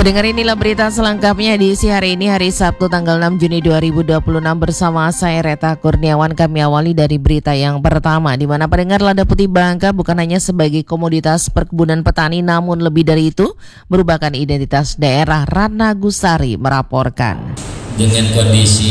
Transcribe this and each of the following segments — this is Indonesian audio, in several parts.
Pendengar, inilah berita selengkapnya di isi hari ini, hari Sabtu tanggal 6 Juni 2026 bersama saya Reta Kurniawan. Kami awali dari berita yang pertama, di mana pendengar, lada putih Bangka bukan hanya sebagai komoditas perkebunan petani, namun lebih dari itu merupakan identitas daerah. Ratna Gusari melaporkan. Dengan kondisi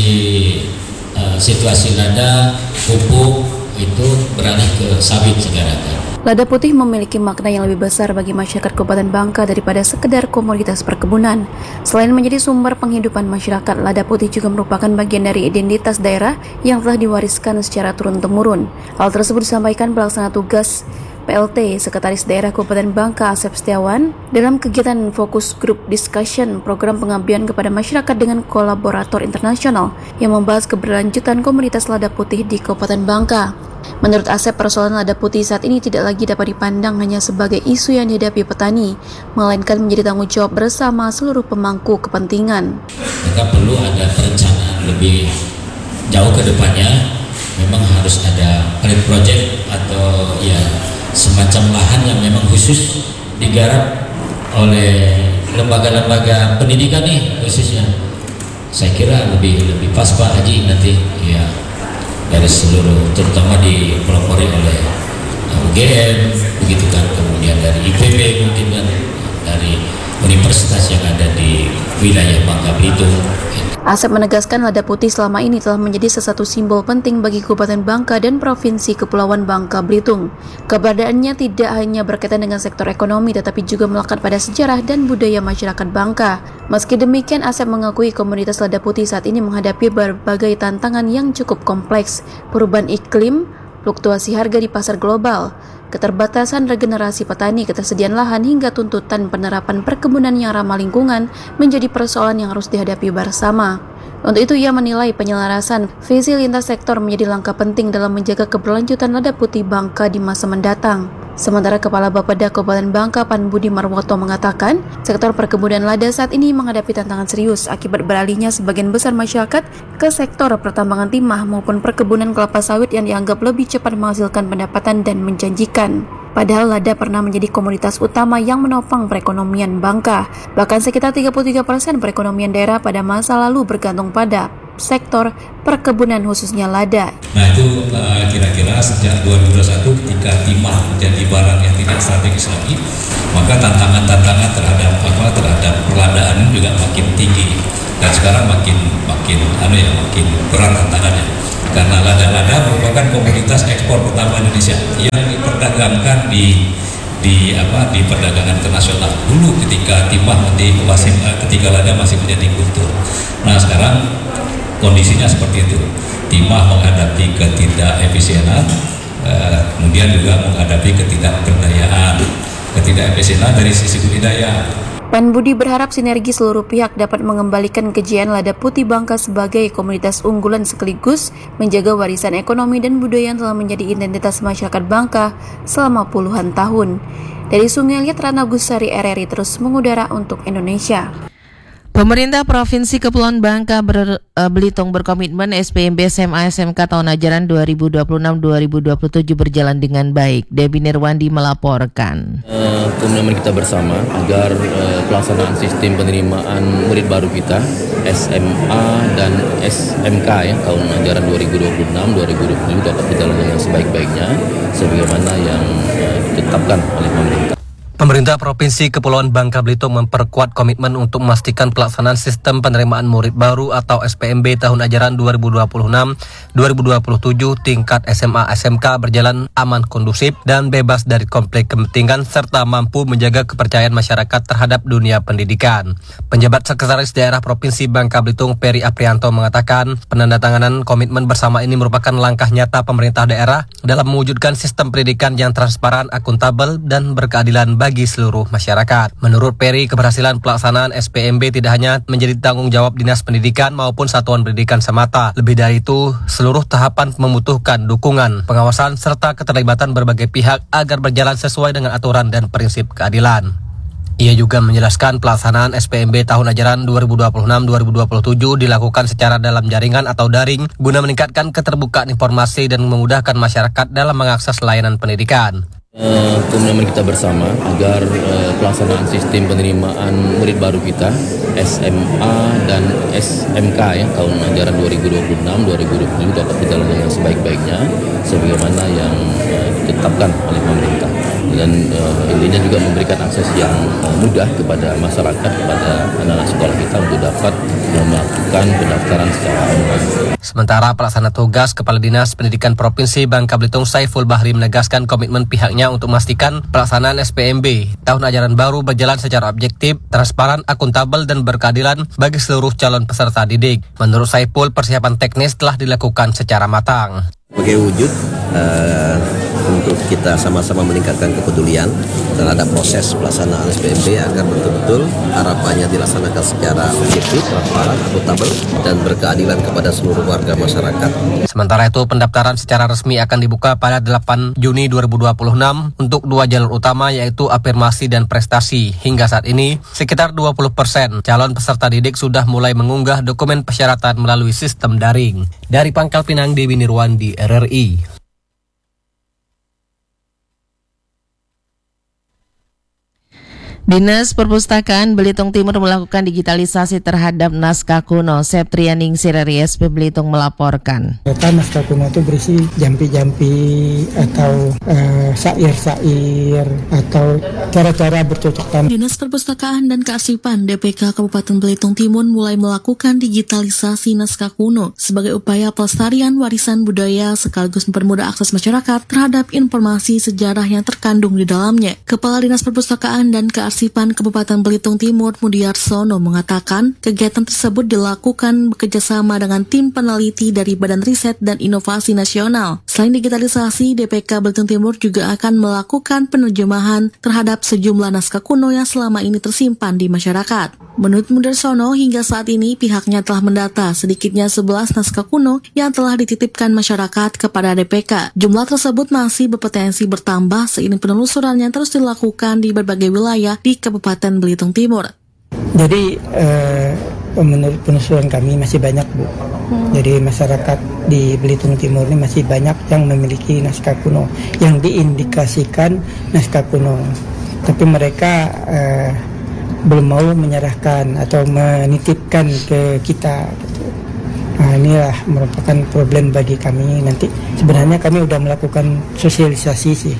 situasi lada, pupuk itu beralih ke sawit sekarang. Lada putih memiliki makna yang lebih besar bagi masyarakat Kabupaten Bangka daripada sekedar komoditas perkebunan. Selain menjadi sumber penghidupan masyarakat, lada putih juga merupakan bagian dari identitas daerah yang telah diwariskan secara turun-temurun. Hal tersebut disampaikan pelaksana tugas PLT Sekretaris Daerah Kabupaten Bangka Asep Setiawan dalam kegiatan Fokus Group Discussion program pengabdian kepada masyarakat dengan kolaborator internasional yang membahas keberlanjutan komunitas lada putih di Kabupaten Bangka. Menurut Asep, persoalan lada putih saat ini tidak lagi dapat dipandang hanya sebagai isu yang dihadapi petani, melainkan menjadi tanggung jawab bersama seluruh pemangku kepentingan. Maka perlu ada perencanaan lebih jauh ke depannya. Memang harus ada pilot project atau ya semacam lahan yang memang khusus digarap oleh lembaga-lembaga pendidikan nih khususnya. Saya kira lebih pas Pak Haji nanti ya, dari seluruh, terutama dipelopori oleh UGM, begitu kan, kemudian dari IPB, mungkin kan, dari universitas yang ada di wilayah Bangka Belitung. Asep menegaskan lada putih selama ini telah menjadi salah satu simbol penting bagi Kabupaten Bangka dan Provinsi Kepulauan Bangka Belitung. Keberadaannya tidak hanya berkaitan dengan sektor ekonomi, tetapi juga melekat pada sejarah dan budaya masyarakat Bangka. Meski demikian, Asep mengakui komunitas lada putih saat ini menghadapi berbagai tantangan yang cukup kompleks: perubahan iklim, fluktuasi harga di pasar global, keterbatasan regenerasi petani, ketersediaan lahan, hingga tuntutan penerapan perkebunan yang ramah lingkungan menjadi persoalan yang harus dihadapi bersama. Untuk itu, ia menilai penyelarasan visi lintas sektor menjadi langkah penting dalam menjaga keberlanjutan lada putih Bangka di masa mendatang. Sementara Kepala Bapeda Kabupaten Bangka Pan Budi Marwoto mengatakan, sektor perkebunan lada saat ini menghadapi tantangan serius akibat beralihnya sebagian besar masyarakat ke sektor pertambangan timah maupun perkebunan kelapa sawit yang dianggap lebih cepat menghasilkan pendapatan dan menjanjikan. Padahal lada pernah menjadi komoditas utama yang menopang perekonomian Bangka. Bahkan sekitar 33% perekonomian daerah pada masa lalu bergantung pada sektor perkebunan khususnya lada. Nah itu kira-kira sejak 2021 ketika timah menjadi barang yang tidak strategis lagi, maka tantangan-tantangan terhadap perladaan juga makin tinggi, dan sekarang makin berat tantangannya. Karena lada merupakan komoditas ekspor pertama Indonesia yang diperdagangkan di perdagangan internasional. Dulu ketika ketika lada masih menjadi kultur. Nah sekarang kondisinya seperti itu. Timah menghadapi ketidakefisienan, kemudian juga menghadapi ketidakefisienan dari sisi budidaya. Pan Budi berharap sinergi seluruh pihak dapat mengembalikan kejayaan lada putih Bangka sebagai komoditas unggulan sekaligus menjaga warisan ekonomi dan budaya yang telah menjadi identitas masyarakat Bangka selama puluhan tahun. Dari Sungai Liat, Ratna Gusari, RRI terus mengudara untuk Indonesia. Pemerintah Provinsi Kepulauan Bangka Belitung berkomitmen SPMB SMA SMK tahun ajaran 2026-2027 berjalan dengan baik. Debbie Nirwandi melaporkan. Komitmen kita bersama agar pelaksanaan sistem penerimaan murid baru kita SMA dan SMK tahun ajaran 2026-2027 dapat berjalan dengan sebaik-baiknya sebagaimana yang ditetapkan oleh pemerintah. Pemerintah Provinsi Kepulauan Bangka Belitung memperkuat komitmen untuk memastikan pelaksanaan sistem penerimaan murid baru atau SPMB tahun ajaran 2026-2027 tingkat SMA SMK berjalan aman, kondusif, dan bebas dari konflik kepentingan serta mampu menjaga kepercayaan masyarakat terhadap dunia pendidikan. Penjabat Sekretaris Daerah Provinsi Bangka Belitung Peri Aprianto mengatakan penandatanganan komitmen bersama ini merupakan langkah nyata pemerintah daerah dalam mewujudkan sistem pendidikan yang transparan, akuntabel, dan berkeadilan bagi seluruh masyarakat. Menurut Peri, keberhasilan pelaksanaan SPMB tidak hanya menjadi tanggung jawab Dinas Pendidikan maupun Satuan Pendidikan semata. Lebih dari itu, seluruh tahapan membutuhkan dukungan, pengawasan, serta keterlibatan berbagai pihak agar berjalan sesuai dengan aturan dan prinsip keadilan. Ia juga menjelaskan pelaksanaan SPMB tahun ajaran 2026-2027 dilakukan secara dalam jaringan atau daring guna meningkatkan keterbukaan informasi dan memudahkan masyarakat dalam mengakses layanan pendidikan. Komitmen kita bersama agar pelaksanaan sistem penerimaan murid baru kita SMA dan SMK ya tahun ajaran 2026-2027 dapat berjalan dengan sebaik-baiknya sebagaimana yang ditetapkan oleh pemerintah, dan intinya juga memberikan akses yang mudah kepada masyarakat, kepada anak-anak sekolah kita untuk dapat melakukan pendaftaran secara online. Sementara pelaksana tugas Kepala Dinas Pendidikan Provinsi Bangka Belitung Saiful Bahri menegaskan komitmen pihaknya untuk memastikan pelaksanaan SPMB tahun ajaran baru berjalan secara objektif, transparan, akuntabel, dan berkeadilan bagi seluruh calon peserta didik. Menurut Saiful, persiapan teknis telah dilakukan secara matang. Sebagai wujud untuk kita sama-sama meningkatkan kepedulian terhadap proses pelaksanaan SPMB agar betul-betul harapannya dilaksanakan secara objektif, transparan, akuntabel, dan berkeadilan kepada seluruh warga masyarakat. Sementara itu, pendaftaran secara resmi akan dibuka pada 8 Juni 2026 untuk 2 jalur utama yaitu afirmasi dan prestasi. Hingga saat ini, sekitar 20% calon peserta didik sudah mulai mengunggah dokumen persyaratan melalui sistem daring. Dari Pangkal Pinang, Dewi Nirwandi, RRI. Dinas Perpustakaan Belitung Timur melakukan digitalisasi terhadap naskah kuno. Septrianingsih dari SP Belitung melaporkan. Naskah kuno itu berisi jampi-jampi atau syair-syair atau cara-cara bercocok tanam. Dinas Perpustakaan dan Kearsipan DPK Kabupaten Belitung Timur mulai melakukan digitalisasi naskah kuno sebagai upaya pelestarian warisan budaya sekaligus mempermudah akses masyarakat terhadap informasi sejarah yang terkandung di dalamnya. Kepala Dinas Perpustakaan dan Kearsipan Kabupaten Belitung Timur Mudiarsono mengatakan kegiatan tersebut dilakukan bekerjasama dengan tim peneliti dari Badan Riset dan Inovasi Nasional. Selain digitalisasi, DPK Belitung Timur juga akan melakukan penerjemahan terhadap sejumlah naskah kuno yang selama ini tersimpan di masyarakat. Menurut Mudiarsono, hingga saat ini pihaknya telah mendata sedikitnya 11 naskah kuno yang telah dititipkan masyarakat kepada DPK. Jumlah tersebut masih berpotensi bertambah seiring penelusuran yang terus dilakukan di berbagai wilayah di Kabupaten Belitung Timur. Jadi menurut penelusuran kami masih banyak, Bu. Jadi masyarakat di Belitung Timur ini masih banyak yang memiliki naskah kuno, yang diindikasikan naskah kuno. Tapi mereka belum mau menyerahkan atau menitipkan ke kita. Nah, inilah merupakan problem bagi kami. Nanti sebenarnya kami sudah melakukan sosialisasi sih.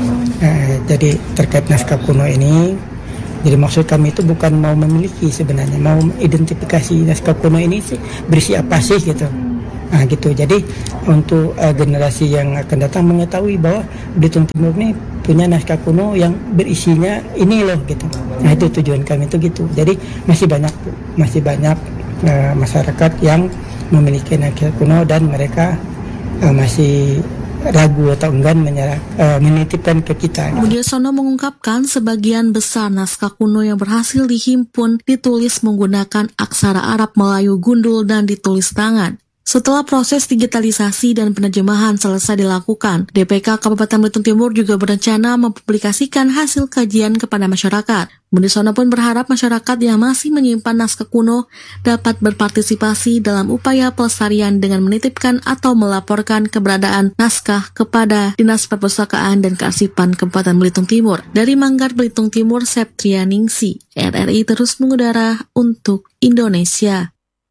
Jadi terkait naskah kuno ini, jadi maksud kami itu bukan mau memiliki sebenarnya, mau identifikasi naskah kuno ini sih berisi apa sih gitu. Nah gitu. Jadi untuk generasi yang akan datang mengetahui bahwa Belitung Timur ini punya naskah kuno yang berisinya ini loh gitu. Nah itu tujuan kami itu gitu. Jadi masih banyak masyarakat yang memiliki naskah kuno dan mereka masih ragu atau enggan menitipkan ke kita. Mudiarsono mengungkapkan sebagian besar naskah kuno yang berhasil dihimpun ditulis menggunakan aksara Arab Melayu gundul dan ditulis tangan. Setelah proses digitalisasi dan penerjemahan selesai dilakukan, DPK Kabupaten Belitung Timur juga berencana mempublikasikan hasil kajian kepada masyarakat. Mudiarsono pun berharap masyarakat yang masih menyimpan naskah kuno dapat berpartisipasi dalam upaya pelestarian dengan menitipkan atau melaporkan keberadaan naskah kepada Dinas Perpustakaan dan Kearsipan Kabupaten Belitung Timur. Dari Manggar, Belitung Timur, Septrianingsih, RRI terus mengudara untuk Indonesia.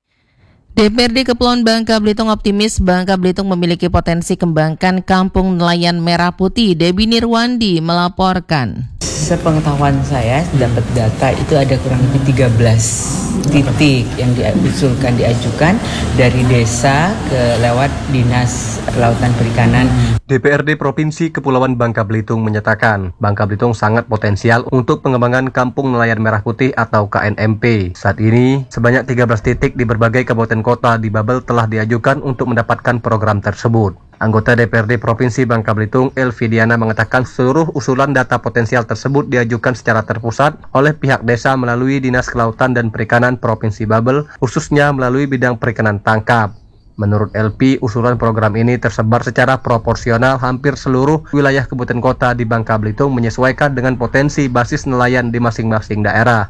DPRD Kepulauan Bangka Belitung optimis Bangka Belitung memiliki potensi kembangkan kampung nelayan merah putih. Debbie Nirwandi melaporkan. Sepengetahuan saya dapat data itu ada kurang lebih 13 titik yang diajukan dari desa ke lewat Dinas Kelautan Perikanan. DPRD Provinsi Kepulauan Bangka Belitung menyatakan Bangka Belitung sangat potensial untuk pengembangan Kampung Nelayan Merah Putih atau KNMP. Saat ini, sebanyak 13 titik di berbagai kabupaten kota di Babel telah diajukan untuk mendapatkan program tersebut. Anggota DPRD Provinsi Bangka Belitung, Elvi Diana, mengatakan seluruh usulan data potensial tersebut diajukan secara terpusat oleh pihak desa melalui Dinas Kelautan dan Perikanan Provinsi Babel, khususnya melalui bidang perikanan tangkap. Menurut LP, usulan program ini tersebar secara proporsional hampir seluruh wilayah kabupaten kota di Bangka Belitung menyesuaikan dengan potensi basis nelayan di masing-masing daerah.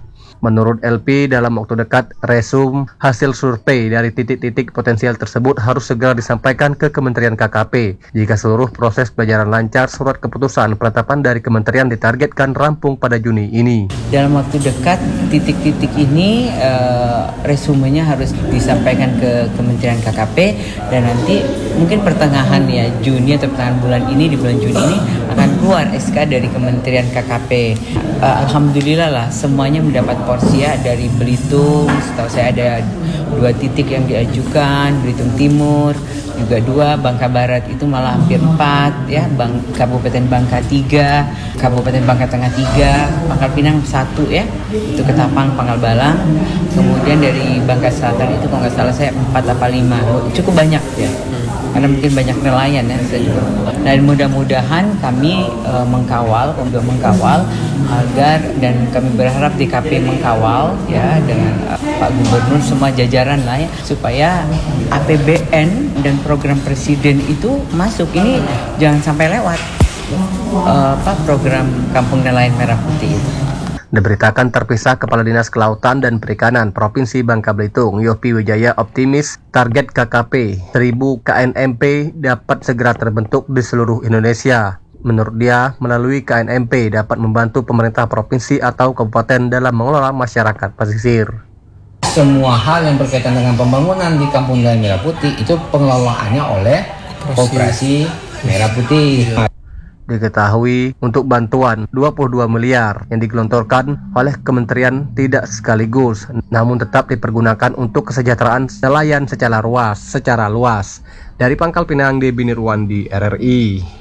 Menurut LP, dalam waktu dekat, resum hasil survei dari titik-titik potensial tersebut harus segera disampaikan ke Kementerian KKP. Jika seluruh proses pelajaran lancar, surat keputusan penetapan dari Kementerian ditargetkan rampung pada Juni ini. Dalam waktu dekat, titik-titik ini resumenya harus disampaikan ke Kementerian KKP dan nanti mungkin pertengahan ya Juni atau pertengahan bulan ini, di bulan Juni ini akan keluar SK dari Kementerian KKP. Alhamdulillah lah semuanya mendapat porsi ya, dari Belitung, setahu saya ada 2 titik yang diajukan, Belitung Timur juga 2, Bangka Barat itu malah hampir 4 ya, Kabupaten Bangka 3, Kabupaten Bangka Tengah 3, Pangkal Pinang 1 ya, itu Ketapang, Pangkal Balang, kemudian dari Bangka Selatan itu kalau nggak salah saya 4 apa 5, cukup banyak ya. Karena mungkin banyak nelayan ya. Dan mudah-mudahan kami mengkawal agar, dan kami berharap DKP mengkawal ya dengan Pak Gubernur semua jajaran lah ya, supaya APBN dan program presiden itu masuk. Ini jangan sampai lewat program Kampung Nelayan Merah Putih itu. Diberitakan terpisah Kepala Dinas Kelautan dan Perikanan Provinsi Bangka Belitung, Yopi Wijaya optimis target KKP 1000 KNMP dapat segera terbentuk di seluruh Indonesia. Menurut dia, melalui KNMP dapat membantu pemerintah provinsi atau kabupaten dalam mengelola masyarakat pesisir. Semua hal yang berkaitan dengan pembangunan di Kampung Nelayan Merah Putih itu pengelolaannya oleh Koperasi Merah Putih. Diketahui untuk bantuan 22 miliar yang digelontorkan oleh kementerian tidak sekaligus, namun tetap dipergunakan untuk kesejahteraan nelayan secara luas. Dari Pangkal Pinang, Debi Nirwandi, RRI.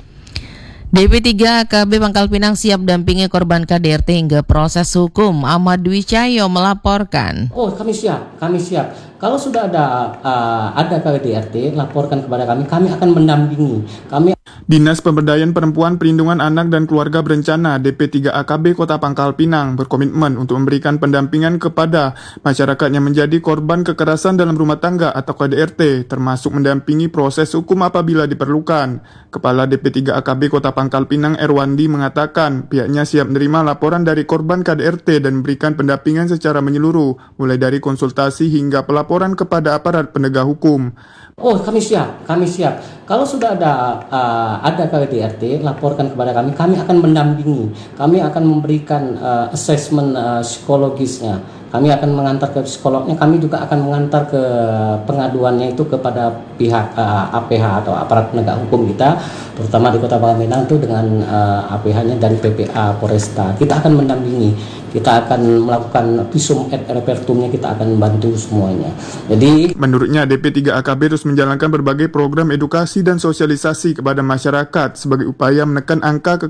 DP3 AKB Pangkal Pinang siap dampingi korban KDRT hingga proses hukum. Ahmad Dwi Cahyo melaporkan. Oh, kami siap. Kalau sudah ada KDRT, laporkan kepada kami akan mendampingi. Dinas Pemberdayaan Perempuan, Perlindungan Anak dan Keluarga Berencana DP3 AKB Kota Pangkal Pinang berkomitmen untuk memberikan pendampingan kepada masyarakat yang menjadi korban kekerasan dalam rumah tangga atau KDRT, termasuk mendampingi proses hukum apabila diperlukan. Kepala DP3 AKB Kota Pangkal Pinang Erwandi mengatakan pihaknya siap menerima laporan dari korban KDRT dan memberikan pendampingan secara menyeluruh, mulai dari konsultasi hingga pelaporan kepada aparat penegak hukum. Oh, kami siap. Kalau sudah ada KDRT, laporkan kepada kami akan mendampingi. Kami akan memberikan asesmen psikologisnya. Kami akan mengantar ke psikolognya, kami juga akan mengantar ke pengaduannya itu kepada pihak APH atau aparat penegak hukum kita, terutama di Kota Pangkal Pinang itu dengan APH-nya dari PPA Polresta. Kita akan mendampingi, kita akan melakukan visum et repertumnya, kita akan membantu semuanya. Jadi, menurutnya DP3 AKB terus menjalankan berbagai program edukasi dan sosialisasi kepada masyarakat sebagai upaya menekan angka